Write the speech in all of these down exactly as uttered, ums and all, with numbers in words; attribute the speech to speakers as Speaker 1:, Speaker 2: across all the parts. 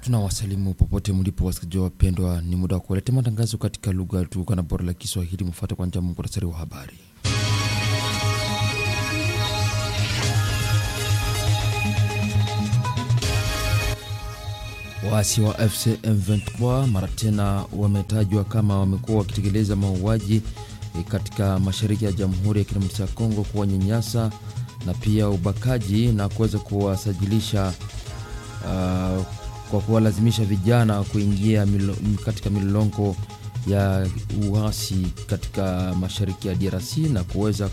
Speaker 1: Tunawasalimu popote mlipo wasikilizaji wapendwa, ni muda wa kuletea matangazo katika lugha tukuka na bora la Kiswahili. Mfuate kwa njia muhtasari wa habari. Waasi wa F C M ishirini na tatu mara tena wametajwa kama wamekuwa wakitekeleza mauaji katika mashariki ya Jamhuri ya Kidemokrasia ya Kongo, kuwanyanyasa na pia ubakaji na kuweza kuwasajilisha uh, kwa kuwalazimisha vijana kuingia milo, katika milolongo ya uasi katika mashariki ya D R C na kuweza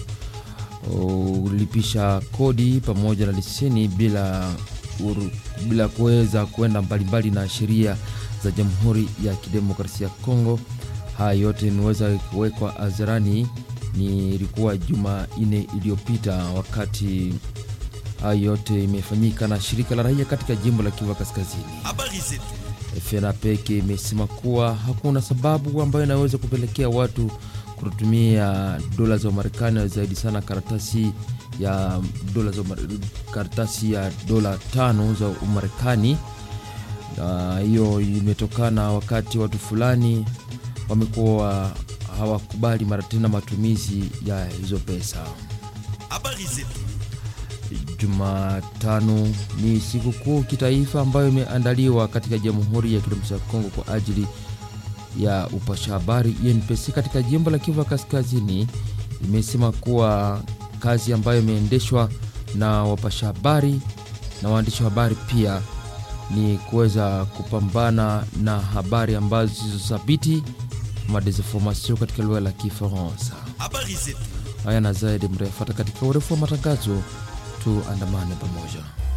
Speaker 1: kulipisha kodi pamoja na leseni bila uru, bila kuweza kuenda mbalimbali na sheria za Jamhuri ya Kidemokrasia ya Kongo. Haya yote niweza kuwekwa hadharani ni ilikuwa Jumanne iliyopita, wakati hayo yote imefanyika na shirika la raia katika jimbo la Kivu Kaskazini. Habari zetu. F N A P imesema kuwa hakuna sababu ambayo inaweza kupelekea watu kutumia dola za Marekani, zaidi sana karatasi ya dola za karatasi ya dola tano za Marekani. Na hiyo imetokana wakati watu fulani wamekuwa hawakubali mara tena matumizi ya hizo pesa. Habari zetu. Jumatano ni siku kuu kitaifa ambayo imeandaliwa katika Jamhuri ya Kidemokrasia ya Kongo kwa ajili ya upasha habari. U N P C katika jimbo la Kivu Kaskazini imesema kuwa kazi ambayo imeendeshwa na wapasha habari na waandishi wa habari pia ni kuweza kupambana na habari ambazo zisizobiti ma desinformation katika lugha la Kifaransa. Habari zetu. Haya na zaidi mrefuata katika urefu wa matangazo, tuandamane pamoja.